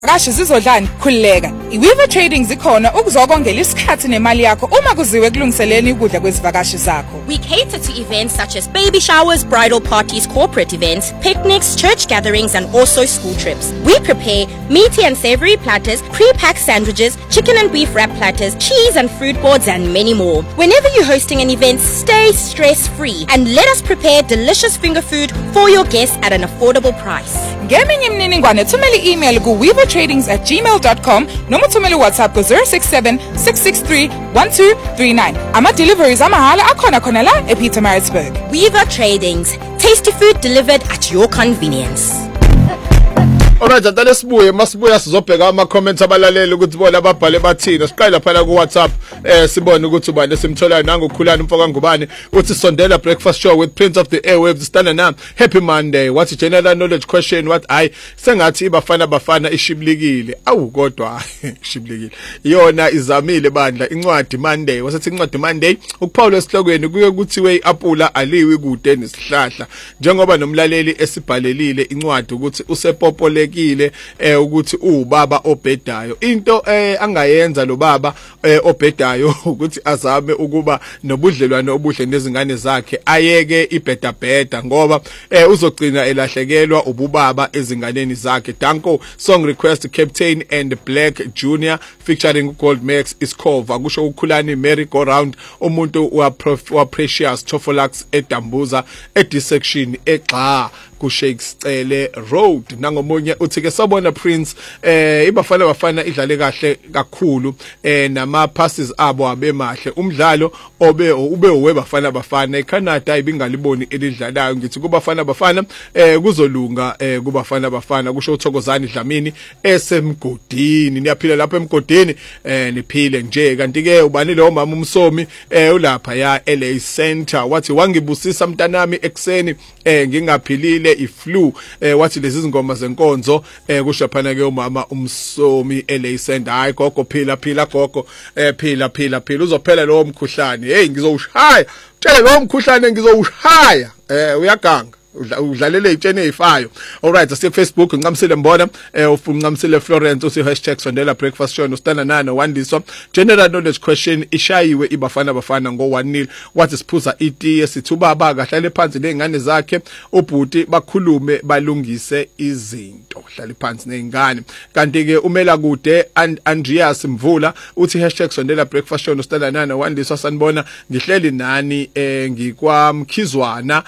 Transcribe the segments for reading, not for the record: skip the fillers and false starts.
Kashi zizodlani khulileka. iWeaver Trading zikhona ukuzokongela isikhathi nemali yakho uma kuziwe kulungiseleni ukudla kwezivakashi zakho. We cater to events such as baby showers, bridal parties, corporate events, picnics, church gatherings and also school trips. We prepare meaty and savory platters, pre-packed sandwiches, chicken and beef wrap platters, cheese and fruit boards and many more. Whenever you're hosting an event, stay stress-free and let us prepare delicious finger food for your guests at an affordable price. Ngeminye imininingwane thumela i-email ku-weavertradings@gmail.com noma thumela WhatsApp ku 067 663 1239. Ama-deliveries amahala akhona khona la ePietermaritzburg. Weaver Tradings. Tasty food delivered at your convenience. Alright, atale sibuye masibuya sizobheka ama comments abalaleli ukuthi bona ababhale bathina. Siqala lapha ku WhatsApp sibone ukuthi ubani simtholayo nangokhulana umfoka ngubani uthi sondela breakfast show with Prince of the Airwaves stana na happy Monday. What's general knowledge question what sengathi bafana ishiblikile. Awu kodwa ishiblikile. Iyona izamile bandla incwadi Monday. Wasethi incwadi Monday ukuphawula esihlokweni kuye kuthiwe iapula aliwi kude nesihlahla. Njengoba nomlaleli esibhalelile incwadi ukuthi usepopole ukuthi ubaba obhedayo into angayenza lo baba obhedayo ukuthi azame ukuba nobudlelwano obuhle nezingane zakhe ayeke ibhedabheda ngoba uzogcina elahlekelwa ububaba ezinganeni zakhe. Danko song request Captain and Black Junior featuring Gold Max Iskova kusho ukhulani Merry Go Round umuntu wa Precious Tofolax eDambuza edisection egxa ku Shakespeare Road. Nangomunye uthi ke sabona Prince bafana idlale kahle kakhulu nama passes abo abemahle umdlalo ube uwebafana eCanada ibingaliboni elidlalayo ngithi kubafana kuzolunga kubafana kusho uThokozani Dlamini esemgodini. Niyaphila lapha emgodini niphile nje kanti ke ubani lo mama umsomi ulapha ya LA Center wathi wangibusisa mntanami ekseni ngingaphilile iflu wathi lezi zingoma zenkonzo kusho phana ke umama umsomi LA Center. Hayi gogo phila gogo phila uzophela lo mkhuhlane. Hey ngizowushaya tshela lo mkhuhlane ngizowushaya uyaganga udlalele itshene ezifayo. Alright, ase Facebook nqamsile mbona ufunqamsile Florence usi #sondela breakfast show nostana nano wandiswa general knowledge question ishayiwe ibafana ngo 1-0 wathi siphuza itiye sithi ubaba kahlale phansi nezingane zakhe ubhuti bakhulume balungise izinto hlale phansi nezingane. Kanti ke umela kude Andreas Mvula uthi #sondela breakfast show nostana nano wandiswa sanibona ngihleli nani ngikwamkhizwana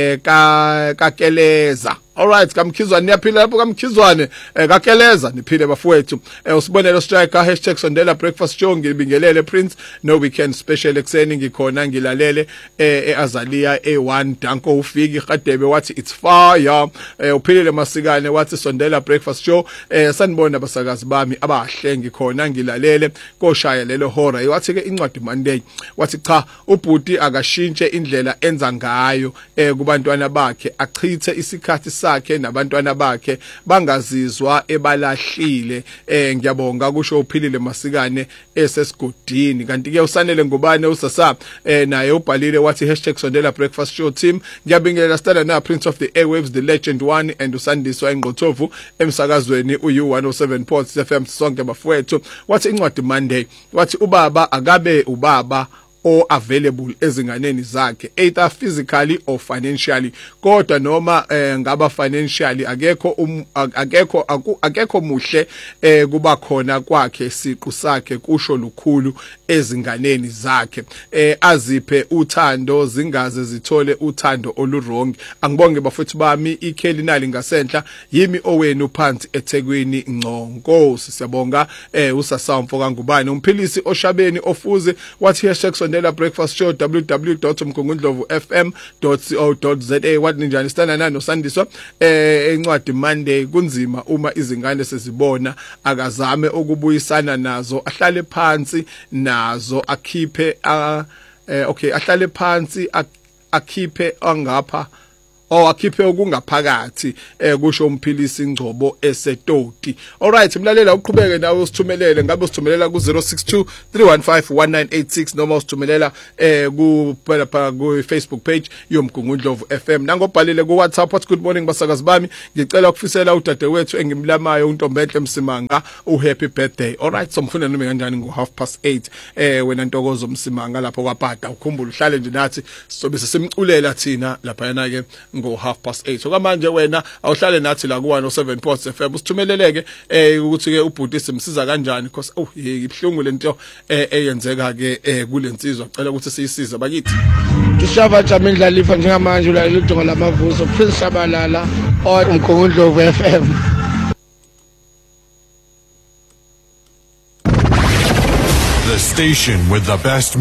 kakeleza. Alright, kamkhizwane niyaphila lapho kamkhizwane kakeleza niphile bafowethu. Usibonelo striker #sondela breakfast show ngibingelele Prince no weekend special ekseni ngikhona ngilalele eAzalia A1 Danko ufiki Khadebe wathi it's fire. Uphilile Masikane wathi sondela breakfast show sanibona basakazi bami abahle ngikhona ngilalele koshaya lelo hora. Wathi ke incwadi Monday wathi cha ubhuti akashintshe indlela enza ngayo kubantwana bakhe achithe isikhathi sakhe nabantwana bakhe bangazizwa ebalahlile. Ngiyabonga kusho uphilile Masikane esesigodini. Kanti ke usanele ngubane usasa naye ubhalile wathi #sondela breakfast show team ngiyabingelela stana na Prince of the Airwaves the legend one and usandiswa eNgqothovu emsakazweni u107 Ports FM sonke bafowethu. Wathi incwadi Monday wathi ubaba akabe ubaba or available ezinganeni zakhe either physically or financially kodwa noma ngaba financially akekho muhle kuba khona kwakhe siqu sakhe kusho lukhulu ezinganeni zakhe aziphe uthando zingaze zithole uthando olurong. Angibonge bafethu bami iKhelinali ngasenhla yimi owenu phansi eThekwini Nconkosi. Siyabonga usasa mfoka ngubani umphilisi oshabeni ofuze wathi #sondela breakfast show www.mkongundlovufm.co.za. wathi njani stana nano sandiswa encwadi Monday kunzima uma izingane sezibona akazame ukubuyisana nazo ahlale phansi nazo akhiphe ahlale phansi akhiphe angapha akhiphe okungaphakathi kusho umphilisi Ngcobo eseToti. Alright, mlalela uqhubeke nawe usithumelele, ngabe usithumelela ku 062 315 1986 noma usithumelela ku Facebook page yoMgungundlovu FM. Nangobhalile ku WhatsApp wathi good morning basakazi bami, ngicela ukufisela udadewethu engimlamayo uNtombenhle Msimanga happy birthday. Alright, somfuna nome kanjani ngo 8:30 wena Ntokozo Msimanga lapho kwaPata, ukhumbula uhlale nje nathi sobe sesimculela thina lapha yana ke ngo 8:30. So manje wena awuhlale nathi la ku 107 Port FM usithumeleleke ukuthi ke ubhuti simsiza kanjani because ibhlungu lento eyenzeka ke kulensizwa, cela ukuthi siyisize bakithi. Ishava jama indlalifa njengamanje la lidonga lamavuso Prince Shabalala on Mgungundlovu FM. The station with the best